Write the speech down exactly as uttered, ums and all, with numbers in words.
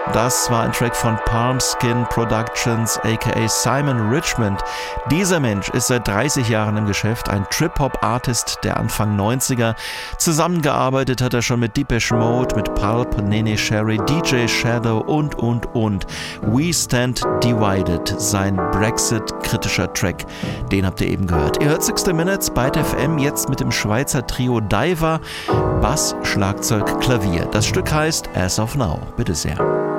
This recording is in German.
Das war ein Track von Palmskin Productions, aka Simon Richmond. Dieser Mensch ist seit dreißig Jahren im Geschäft, ein Trip-Hop-Artist der Anfang neunziger. Zusammengearbeitet hat er schon mit Depeche Mode, mit Pulp, Nene Cherry, D J Shadow und, und, und. We Stand Divided, sein Brexit-kritischer Track, den habt ihr eben gehört. Ihr hört sixty Minutes bei F M, jetzt mit dem Schweizer Trio Diver, Bass, Schlagzeug, Klavier. Das Stück heißt As of Now. Bitte sehr.